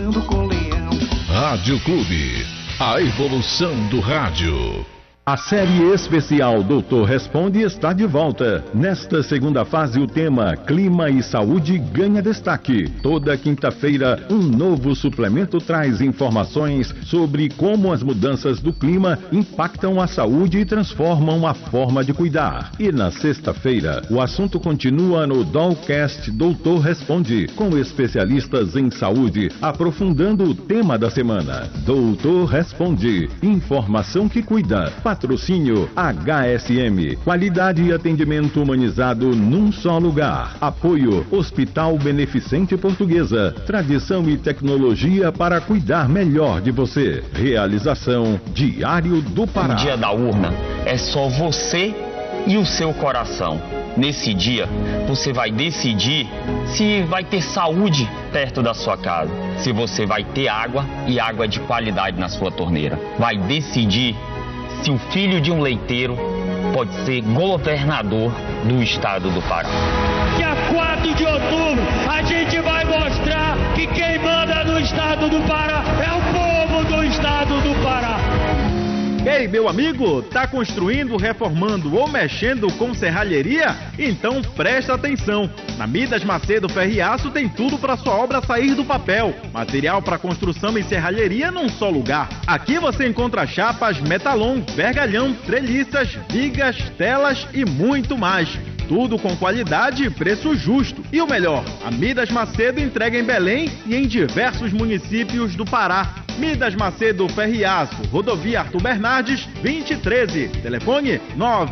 cantando com leão. Rádio Clube, a evolução do rádio. A série especial Doutor Responde está de volta. Nesta segunda fase, o tema Clima e Saúde ganha destaque. Toda quinta-feira, um novo suplemento traz informações sobre como as mudanças do clima impactam a saúde e transformam a forma de cuidar. E na sexta-feira, o assunto continua no Dollcast Doutor Responde, com especialistas em saúde, aprofundando o tema da semana. Doutor Responde, informação que cuida. Patrocínio HSM, qualidade e atendimento humanizado num só lugar. Apoio Hospital Beneficente Portuguesa, tradição e tecnologia para cuidar melhor de você. Realização Diário do Pará. O dia da urna é só você e o seu coração. Nesse dia, você vai decidir se vai ter saúde perto da sua casa, se você vai ter água e água de qualidade na sua torneira. Vai decidir se o filho de um leiteiro pode ser governador do estado do Pará. Dia 4 de outubro, a gente vai mostrar que quem manda no estado do Pará é o povo do estado do Pará. Ei, meu amigo, tá construindo, reformando ou mexendo com serralheria? Então presta atenção. Na Midas Macedo Ferro e Aço tem tudo para sua obra sair do papel. Material para construção e serralheria num só lugar. Aqui você encontra chapas, metalon, vergalhão, treliças, vigas, telas e muito mais. Tudo com qualidade e preço justo. E o melhor, a Midas Macedo entrega em Belém e em diversos municípios do Pará. Midas Macedo Ferro e Aço, Rodovia Arthur Bernardes, 2013. Telefone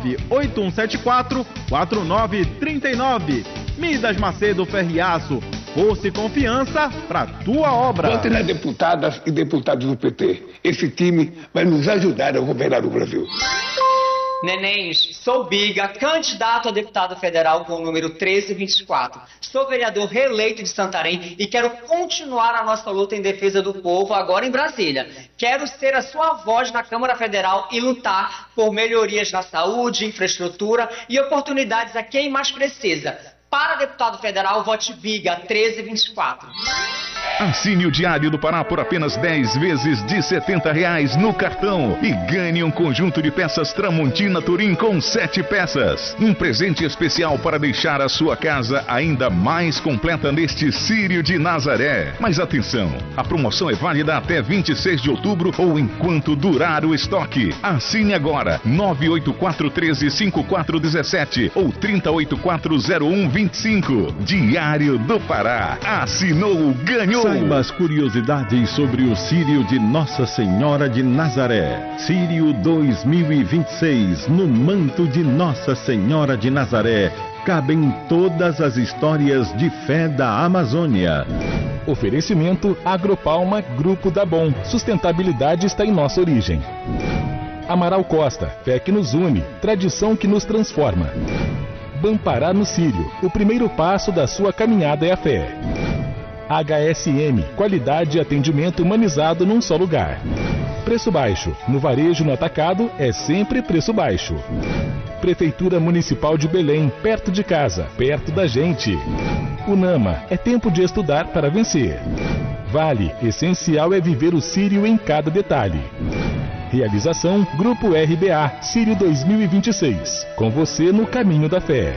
98174-4939. Midas Macedo Ferro e Aço, força e confiança para tua obra. Vote nas deputadas e deputados do PT. Esse time vai nos ajudar a governar o Brasil. Nenéns, sou Biga, candidato a deputado federal com o número 1324. Sou vereador reeleito de Santarém e quero continuar a nossa luta em defesa do povo agora em Brasília. Quero ser a sua voz na Câmara Federal e lutar por melhorias na saúde, infraestrutura e oportunidades a quem mais precisa. Para deputado federal, vote Biga 1324. Assine o Diário do Pará por apenas 10 vezes de R$70 no cartão e ganhe um conjunto de peças Tramontina Turim com 7 peças. Um presente especial para deixar a sua casa ainda mais completa neste Círio de Nazaré. Mas atenção, a promoção é válida até 26 de outubro ou enquanto durar o estoque. Assine agora 984135417 ou 30840125. Diário do Pará. Assinou, ganhou. Saiba as curiosidades sobre o Círio de Nossa Senhora de Nazaré. Círio 2026, no manto de Nossa Senhora de Nazaré, cabem todas as histórias de fé da Amazônia. Oferecimento Agropalma Grupo da Bom. Sustentabilidade está em nossa origem. Amaral Costa, fé que nos une, tradição que nos transforma. Bampará no Círio, o primeiro passo da sua caminhada é a fé. HSM, qualidade e atendimento humanizado num só lugar. Preço baixo, no varejo, no atacado, é sempre preço baixo. Prefeitura Municipal de Belém, perto de casa, perto da gente. Unama, é tempo de estudar para vencer. Vale, essencial é viver o Círio em cada detalhe. Realização, Grupo RBA, Círio 2026. Com você no caminho da fé.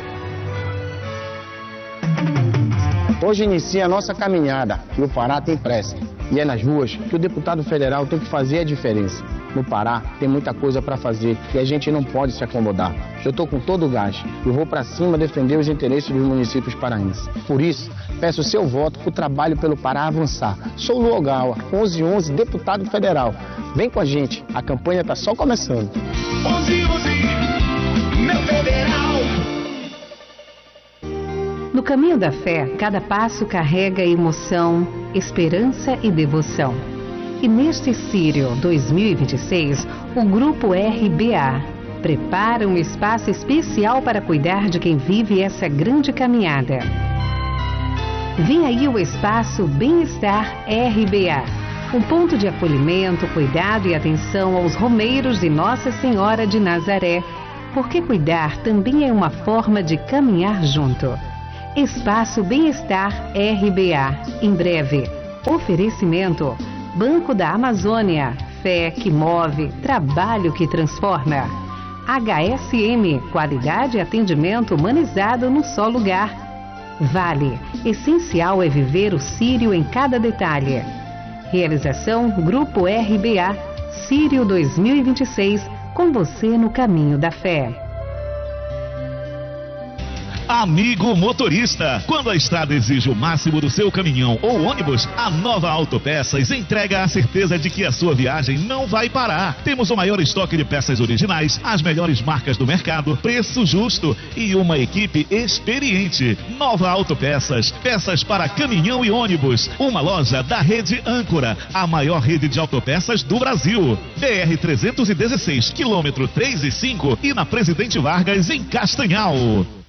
Hoje inicia a nossa caminhada e o Pará tem pressa. E é nas ruas que o deputado federal tem que fazer a diferença. No Pará tem muita coisa para fazer e a gente não pode se acomodar. Eu estou com todo o gás e vou para cima defender os interesses dos municípios paraenses. Por isso, peço seu voto para o trabalho pelo Pará avançar. Sou Lu Ogawa, 1111, deputado federal. Vem com a gente, a campanha está só começando. 1111, meu federal. No caminho da fé, cada passo carrega emoção, esperança e devoção. E neste Círio 2026, o Grupo RBA prepara um espaço especial para cuidar de quem vive essa grande caminhada. Vem aí o espaço Bem-Estar RBA, um ponto de acolhimento, cuidado e atenção aos romeiros de Nossa Senhora de Nazaré, porque cuidar também é uma forma de caminhar junto. Espaço Bem-Estar RBA. Em breve, Oferecimento: Banco da Amazônia, fé que move, trabalho que transforma. HSM, qualidade e atendimento humanizado num só lugar. Vale, essencial é viver o Sírio em cada detalhe. Realização Grupo RBA, Sírio 2026, com você no caminho da fé. Amigo motorista, quando a estrada exige o máximo do seu caminhão ou ônibus, a Nova Autopeças entrega a certeza de que a sua viagem não vai parar. Temos o maior estoque de peças originais, as melhores marcas do mercado, preço justo e uma equipe experiente. Nova Autopeças, peças para caminhão e ônibus. Uma loja da rede Âncora, a maior rede de autopeças do Brasil. BR-316, quilômetro 3 e 5 e na Presidente Vargas, em Castanhal.